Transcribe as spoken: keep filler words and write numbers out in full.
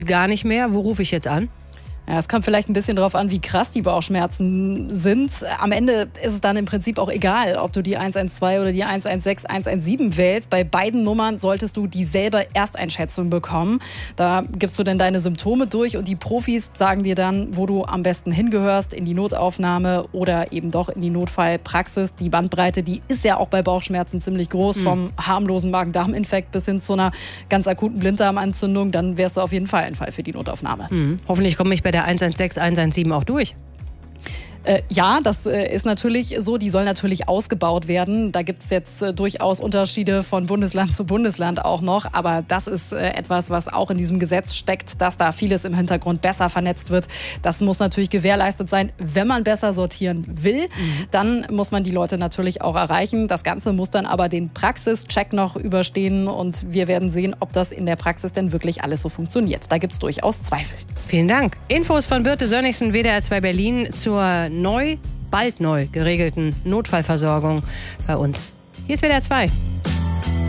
gar nicht mehr. Wo rufe ich jetzt an? Ja, es kommt vielleicht ein bisschen darauf an, wie krass die Bauchschmerzen sind. Am Ende ist es dann im Prinzip auch egal, ob du die eins eins zwei oder die eins eins sechs, eins eins sieben wählst. Bei beiden Nummern solltest du dieselbe Ersteinschätzung bekommen. Da gibst du dann deine Symptome durch und die Profis sagen dir dann, wo du am besten hingehörst, in die Notaufnahme oder eben doch in die Notfallpraxis. Die Bandbreite, die ist ja auch bei Bauchschmerzen ziemlich groß, mhm. vom harmlosen Magen-Darm-Infekt bis hin zu einer ganz akuten Blinddarmentzündung. Dann wärst du auf jeden Fall ein Fall für die Notaufnahme. Mhm. Hoffentlich komme ich bei der eins eins sechs, eins eins sieben auch durch. Äh, ja, das äh, ist natürlich so. Die soll natürlich ausgebaut werden. Da gibt es jetzt äh, durchaus Unterschiede von Bundesland zu Bundesland auch noch. Aber das ist äh, etwas, was auch in diesem Gesetz steckt, dass da vieles im Hintergrund besser vernetzt wird. Das muss natürlich gewährleistet sein. Wenn man besser sortieren will, mhm. dann muss man die Leute natürlich auch erreichen. Das Ganze muss dann aber den Praxischeck noch überstehen. Und wir werden sehen, ob das in der Praxis denn wirklich alles so funktioniert. Da gibt es durchaus Zweifel. Vielen Dank. Infos von Birte Sönnigsen, W D R zwei Berlin, zur neu, bald neu geregelten Notfallversorgung bei uns. Hier ist W D R zwei.